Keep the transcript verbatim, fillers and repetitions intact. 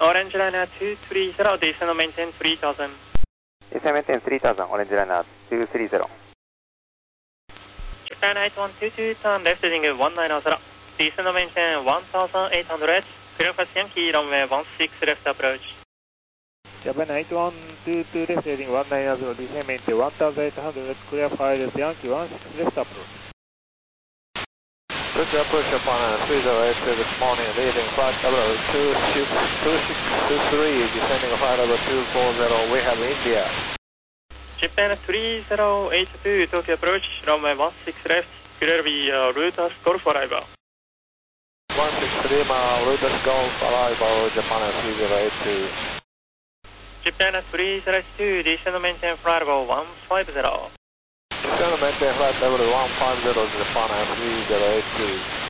Orange Liner two three zero, descend maintain three thousand. Descend maintain three thousand, Orange Liner two three zero. Japan eight one two two, turn left heading one nine zero. Descend maintain one thousand eight hundred. Clear for Yankee, runway one six left approach. Japan eight one two two, left heading one nine zero, descend maintain one thousand eight hundred, clear for Yankee one six left approach. Roger, approach Japan three zero eight this morning, leading flight level two six two three, descending flight level two four zero, we have India. Japan three zero eight two, Tokyo approach, runway one six left, clear via Lotus Golf arrival. one six three mile, Lotus Golf arrival, Japan three zero eight two. Japan three zero eight two, descend maintain flight level one five zero. Descend maintain flight level one five zero, Japan three zero eight two.